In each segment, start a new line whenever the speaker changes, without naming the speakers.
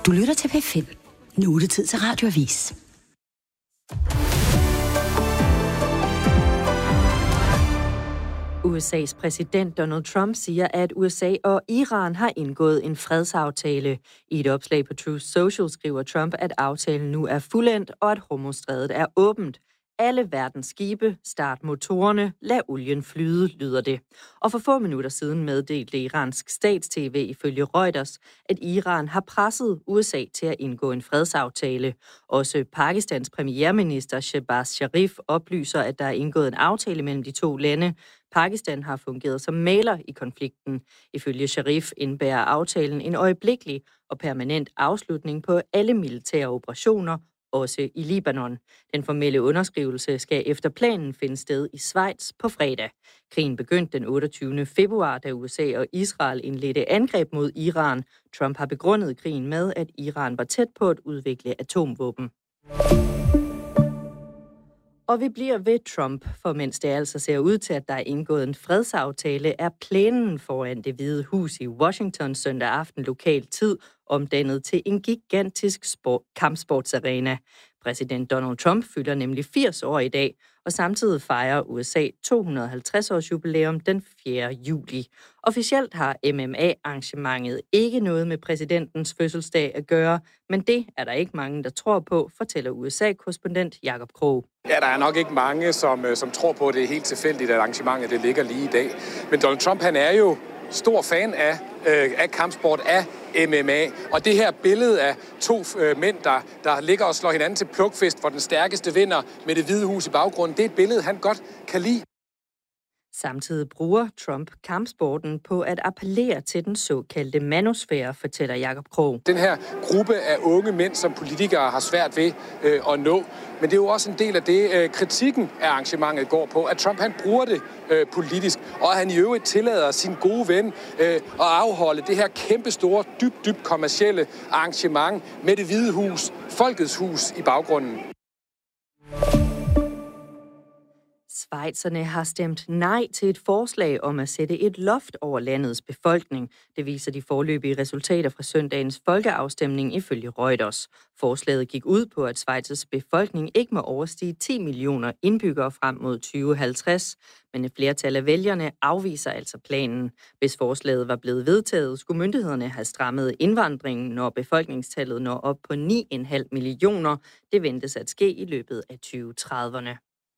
Du lytter til P5. Nu er det tid til Radioavis.
USA's præsident Donald Trump siger, at USA og Iran har indgået en fredsaftale. I et opslag på Truth Social skriver Trump, at aftalen nu er fuldendt, og at Hormuzstrædet er åbent. Alle verdens skibe, start motorerne, lad olien flyde, lyder det. Og for få minutter siden meddelte iransk stats-TV ifølge Reuters, at Iran har presset USA til at indgå en fredsaftale. Også Pakistans premierminister Shehbaz Sharif oplyser, at der er indgået en aftale mellem de to lande. Pakistan har fungeret som mægler i konflikten. Ifølge Sharif indebærer aftalen en øjeblikkelig og permanent afslutning på alle militære operationer, også i Libanon. Den formelle underskrivelse skal efter planen finde sted i Schweiz på fredag. Krigen begyndte den 28. februar, da USA og Israel indledte angreb mod Iran. Trump har begrundet krigen med, at Iran var tæt på at udvikle atomvåben. Og vi bliver ved Trump, for mens det altså ser ud til, at der er indgået en fredsaftale, er plænen foran Det Hvide Hus i Washington søndag aften lokal tid omdannet til en gigantisk kampsportsarena. Præsident Donald Trump fylder nemlig 80 år i dag, og samtidig fejrer USA 250-års jubilæum den 4. juli. Officielt har MMA-arrangementet ikke noget med præsidentens fødselsdag at gøre, men det er der ikke mange, der tror på, fortæller USA-korrespondent Jakob Krog.
Ja, der er nok ikke mange, som tror på, at det er helt tilfældigt, at arrangementet det ligger lige i dag. Men Donald Trump, han er jo stor fan af kampsport, af MMA. Og det her billede af to mænd, der ligger og slår hinanden til plukfest, hvor den stærkeste vinder med Det Hvide Hus i baggrunden, det er et billede, han godt kan lide.
Samtidig bruger Trump kampsporten på at appellere til den såkaldte manosfære, fortæller Jakob Krog.
Den her gruppe af unge mænd, som politikere har svært ved at nå, men det er jo også en del af det, kritikken af arrangementet går på, at Trump han bruger det politisk, og at han i øvrigt tillader sin gode ven at afholde det her kæmpestore, dybt kommercielle arrangement med Det Hvide Hus, Folkets Hus i baggrunden.
Schweizerne har stemt nej til et forslag om at sætte et loft over landets befolkning. Det viser de foreløbige resultater fra søndagens folkeafstemning ifølge Reuters. Forslaget gik ud på, at Schweizers befolkning ikke må overstige 10 millioner indbyggere frem mod 2050, men et flertal af vælgerne afviser altså planen. Hvis forslaget var blevet vedtaget, skulle myndighederne have strammet indvandringen, når befolkningstallet når op på 9,5 millioner. Det ventes at ske i løbet af 2030'erne.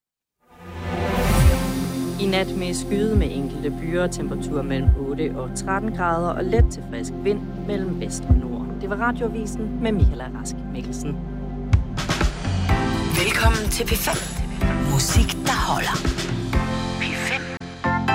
I nat med skyde med enkelte byer, temperatur mellem 8 og 13 grader og let til frisk vind mellem vest og nord. Det var Radioavisen med Michaela Rask Mikkelsen.
Velkommen til P5. Musik, der holder.